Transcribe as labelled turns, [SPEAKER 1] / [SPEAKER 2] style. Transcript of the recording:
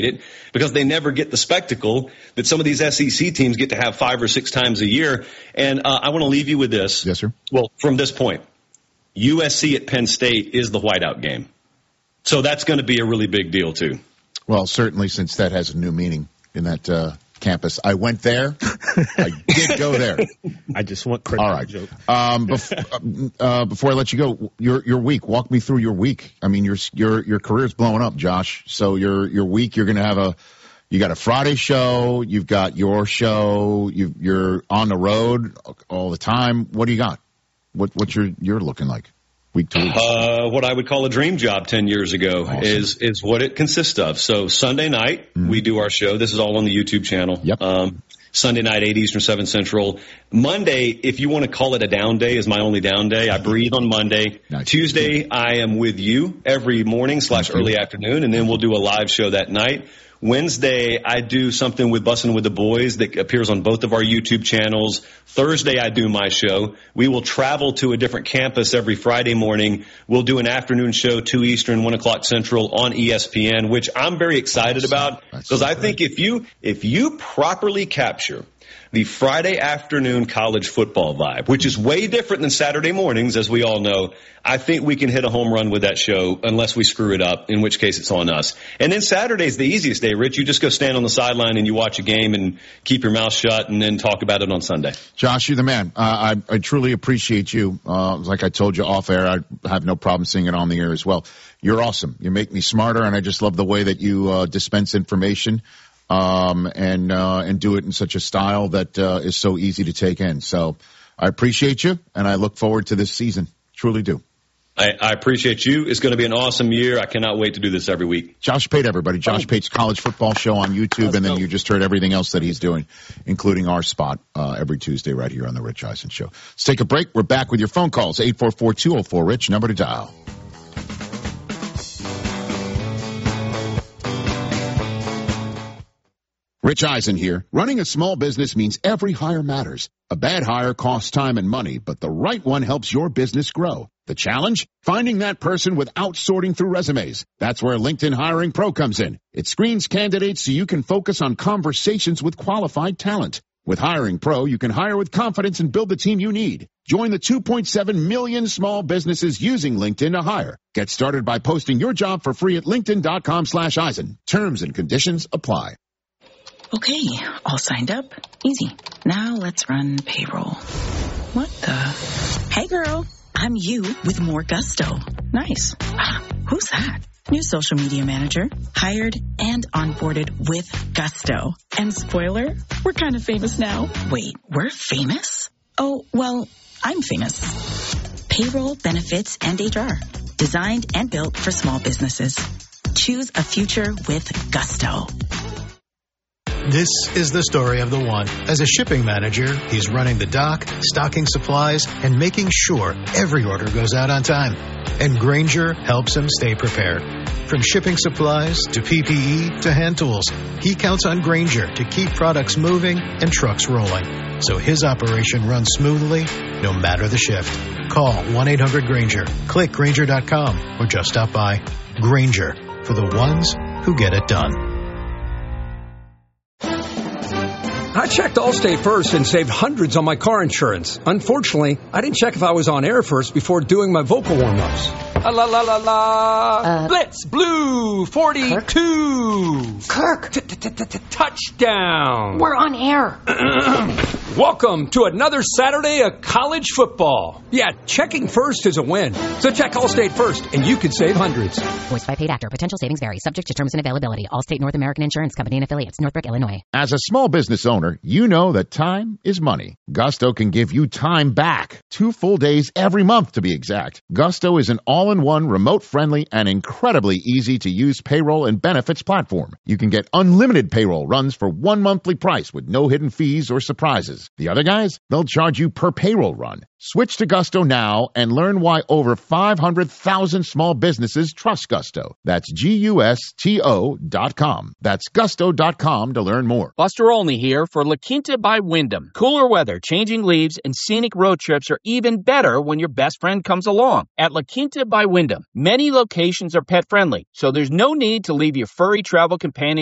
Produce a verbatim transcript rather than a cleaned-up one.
[SPEAKER 1] it because they never get the spectacle that some of these S E C teams get to have five or six times a year. And uh, I want to leave you with this.
[SPEAKER 2] Yes, sir.
[SPEAKER 1] Well, from this point, U S C at Penn State is the whiteout game. So that's going to be a really big deal, too.
[SPEAKER 2] Well, certainly since that has a new meaning in that uh, campus. I went there. I did go there.
[SPEAKER 3] I just want credit.
[SPEAKER 2] All right.
[SPEAKER 3] Joke.
[SPEAKER 2] Um, bef- uh, before I let you go, your your week. Walk me through your week. I mean, your your your career's blowing up, Josh. So your your week, you're going to have a you got a Friday show. You've got your show. You you're on the road all the time. What do you got? What what's your you're looking like? Week to week.
[SPEAKER 1] Uh, what I would call a dream job ten years ago
[SPEAKER 2] awesome.
[SPEAKER 1] is is what it consists of. So Sunday night, mm-hmm. we do our show. This is all on the YouTube channel.
[SPEAKER 2] Yep.
[SPEAKER 1] Um, Sunday night, eight Eastern, seven Central. Monday, if you want to call it a down day, is my only down day. I breathe on Monday.
[SPEAKER 2] Nice.
[SPEAKER 1] Tuesday, I am with you every morning slash early afternoon, and then we'll do a live show that night. Wednesday, I do something with Bussin' with the Boys that appears on both of our YouTube channels. Thursday, I do my show. We will travel to a different campus every Friday morning. We'll do an afternoon show, two Eastern, one o'clock Central on E S P N, which I'm very excited about because I think if you if you properly capture the Friday afternoon college football vibe, which is way different than Saturday mornings, as we all know, I think we can hit a home run with that show unless we screw it up, in which case it's on us. And then Saturday's the easiest day, Rich. You just go stand on the sideline and you watch a game and keep your mouth shut and then talk about it on Sunday.
[SPEAKER 2] Josh, you're the man. Uh, I, I truly appreciate you. Uh, like I told you off air, I have no problem seeing it on the air as well. You're awesome. You make me smarter, and I just love the way that you uh, dispense information. Um, and, uh, and do it in such a style that, uh, is so easy to take in. So I appreciate you, and I look forward to this season. Truly do.
[SPEAKER 1] I, I appreciate you. It's going to be an awesome year. I cannot wait to do this every week.
[SPEAKER 2] Josh Pate, everybody. Josh Pate's college football show on YouTube, Let's and then go. You just heard everything else that he's doing, including our spot, uh, every Tuesday right here on the Rich Eisen Show. Let's take a break. We're back with your phone calls. eight four four, two oh four, RICH, number to dial. Rich Eisen here. Running a small business means every hire matters. A bad hire costs time and money, but the right one helps your business grow. The challenge? Finding that person without sorting through resumes. That's where LinkedIn Hiring Pro comes in. It screens candidates so you can focus on conversations with qualified talent. With Hiring Pro, you can hire with confidence and build the team you need. Join the two point seven million small businesses using LinkedIn to hire. Get started by posting your job for free at linkedin.com slash Eisen. Terms and conditions apply.
[SPEAKER 4] Okay, all signed up. Easy. Now let's run payroll. What the? Hey girl, I'm you with more gusto. Nice. Ah, who's that? New social media manager. Hired and onboarded with gusto. And spoiler, we're kind of famous now. Wait, we're famous? Oh, well, I'm famous. Payroll, benefits, and H R. Designed and built for small businesses. Choose a future with gusto.
[SPEAKER 5] This is the story of the one. As a shipping manager, he's running the dock, stocking supplies, and making sure every order goes out on time. And Grainger helps him stay prepared. From shipping supplies to P P E to hand tools, he counts on Grainger to keep products moving and trucks rolling. So his operation runs smoothly, no matter the shift. Call one eight hundred Grainger, click Grainger dot com, or just stop by. Grainger, for the ones who get it done.
[SPEAKER 6] I checked Allstate first and saved hundreds on my car insurance. Unfortunately, I didn't check if I was on air first before doing my vocal warm-ups. La la la la la.
[SPEAKER 7] Uh,
[SPEAKER 6] Blitz Blue forty-two.
[SPEAKER 7] Kirk.
[SPEAKER 6] Touchdown.
[SPEAKER 7] We're on air.
[SPEAKER 6] Welcome to another Saturday of college football. Yeah, checking first is a win. So check Allstate first, and you could save hundreds.
[SPEAKER 8] Voiced by paid actor. Potential savings vary. Subject to terms and availability. Allstate North American Insurance Company and affiliates. Northbrook, Illinois.
[SPEAKER 2] As a small business owner, you know that time is money. Gusto can give you time back. Two full days every month, to be exact. Gusto is an all-in-one, remote-friendly, and incredibly easy-to-use payroll and benefits platform. You can get unlimited payroll runs for one monthly price with no hidden fees or surprises. The other guys, they'll charge you per payroll run. Switch to Gusto now and learn why over five hundred thousand small businesses trust Gusto. That's G U S T O dot com. That's gusto dot com to learn more.
[SPEAKER 9] Buster Olney here for La Quinta by Wyndham. Cooler weather, changing leaves, and scenic road trips are even better when your best friend comes along. At La Quinta by Wyndham, many locations are pet-friendly, so there's no need to leave your furry travel companion